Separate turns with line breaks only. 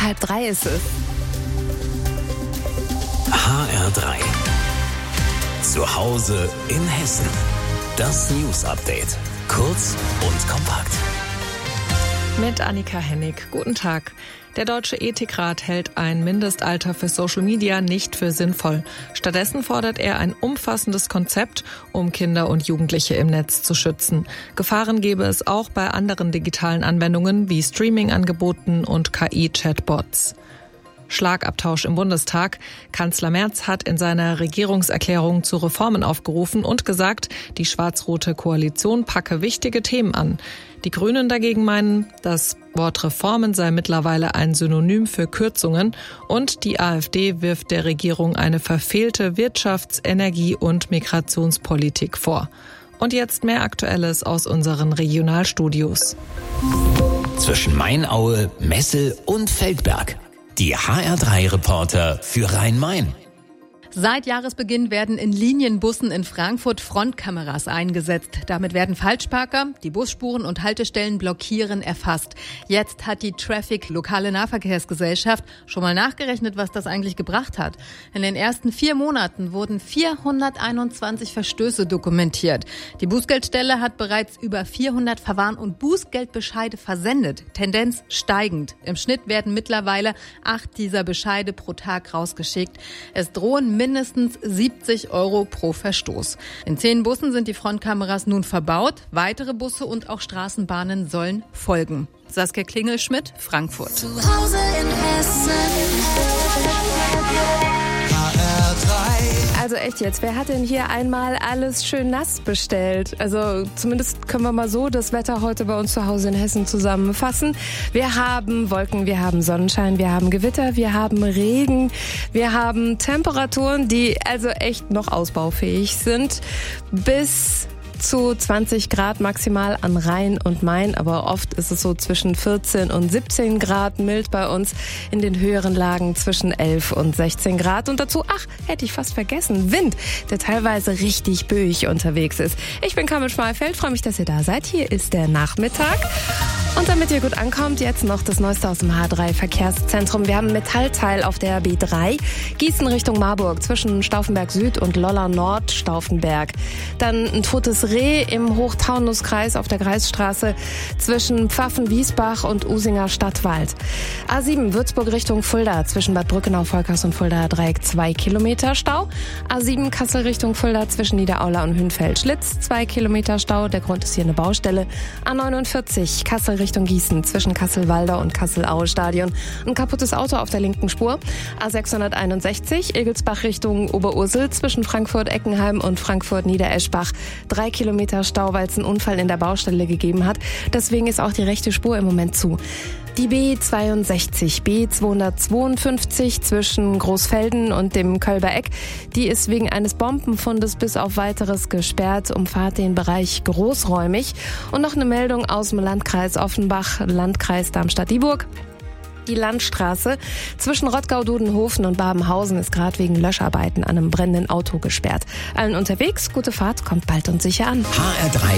2:30 ist es.
HR3. Zu Hause in Hessen. Das News-Update. Kurz und kompakt.
Mit Annika Hennig. Guten Tag. Der Deutsche Ethikrat hält ein Mindestalter für Social Media nicht für sinnvoll. Stattdessen fordert er ein umfassendes Konzept, um Kinder und Jugendliche im Netz zu schützen. Gefahren gäbe es auch bei anderen digitalen Anwendungen wie Streaming-Angeboten und KI-Chatbots. Schlagabtausch im Bundestag. Kanzler Merz hat in seiner Regierungserklärung zu Reformen aufgerufen und gesagt, die schwarz-rote Koalition packe wichtige Themen an. Die Grünen dagegen meinen, das Wort Reformen sei mittlerweile ein Synonym für Kürzungen und die AfD wirft der Regierung eine verfehlte Wirtschafts-, Energie- und Migrationspolitik vor. Und jetzt mehr Aktuelles aus unseren Regionalstudios.
Zwischen Mainaue, Messel und Feldberg. Die HR3-Reporter für Rhein-Main.
Seit Jahresbeginn werden in Linienbussen in Frankfurt Frontkameras eingesetzt. Damit werden Falschparker, die Busspuren und Haltestellen blockieren, erfasst. Jetzt hat die Traffic, lokale Nahverkehrsgesellschaft, schon mal nachgerechnet, was das eigentlich gebracht hat. In den ersten 4 Monaten wurden 421 Verstöße dokumentiert. Die Bußgeldstelle hat bereits über 400 Verwarn- und Bußgeldbescheide versendet. Tendenz steigend. Im Schnitt werden mittlerweile 8 dieser Bescheide pro Tag rausgeschickt. Es drohen mindestens 70 € pro Verstoß. In 10 Bussen sind die Frontkameras nun verbaut. Weitere Busse und auch Straßenbahnen sollen folgen. Saskia Klingelschmidt, Frankfurt.
Zu Hause in Hessen.
Also echt jetzt, wer hat denn hier einmal alles schön nass bestellt? Also zumindest können wir mal so das Wetter heute bei uns zu Hause in Hessen zusammenfassen. Wir haben Wolken, wir haben Sonnenschein, wir haben Gewitter, wir haben Regen, wir haben Temperaturen, die also echt noch ausbaufähig sind. Bis zu 20 Grad maximal an Rhein und Main, aber oft ist es so zwischen 14 und 17 Grad mild bei uns, in den höheren Lagen zwischen 11 und 16 Grad und dazu, hätte ich fast vergessen, Wind, der teilweise richtig böig unterwegs ist. Ich bin Carmen Schmalfeld, freue mich, dass ihr da seid. Hier ist der Nachmittag. Und damit ihr gut ankommt, jetzt noch das Neueste aus dem H3 Verkehrszentrum. Wir haben ein Metallteil auf der B3, Gießen Richtung Marburg, zwischen Stauffenberg Süd und Lolla Nord Stauffenberg. Dann ein totes Reh im Hochtaunuskreis auf der Kreisstraße zwischen Pfaffen-Wiesbach und Usinger Stadtwald. A7 Würzburg Richtung Fulda, zwischen Bad Brückenau-Volkers und Fuldaer Dreieck 2 Kilometer Stau. A7 Kassel Richtung Fulda, zwischen Niederaula und Hünfeld-Schlitz 2 Kilometer Stau. Der Grund ist hier eine Baustelle. A49 Kassel Richtung Gießen, zwischen Kassel-Walder und Kassel-Aue-Stadion. Ein kaputtes Auto auf der linken Spur. A661 Egelsbach Richtung Oberursel, zwischen Frankfurt-Eckenheim und Frankfurt-Niedereschbach 3 Kilometer Stau, weil es einen Unfall in der Baustelle gegeben hat. Deswegen ist auch die rechte Spur im Moment zu. Die B252 zwischen Großfelden und dem Kölber Eck, die ist wegen eines Bombenfundes bis auf Weiteres gesperrt. Umfahrt den Bereich großräumig. Und noch eine Meldung aus dem Landkreis Offenbach, Landkreis Darmstadt-Dieburg. Die Landstraße zwischen Rottgau-Dudenhofen und Babenhausen ist gerade wegen Löscharbeiten an einem brennenden Auto gesperrt. Allen unterwegs, gute Fahrt, kommt bald und sicher an.
HR3